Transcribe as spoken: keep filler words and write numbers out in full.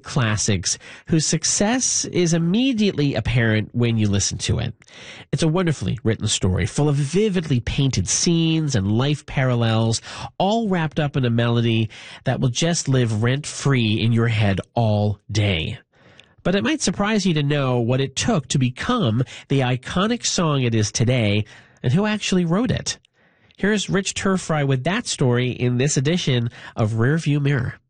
classics whose success is immediately apparent when you listen to it. It's a wonderfully written story, full of vividly painted scenes and life parallels, all wrapped up in a melody that will just live rent-free in your head all day. But it might surprise you to know what it took to become the iconic song it is today and who actually wrote it. Here's Rich Turfry with that story in this edition of Rearview Mirror.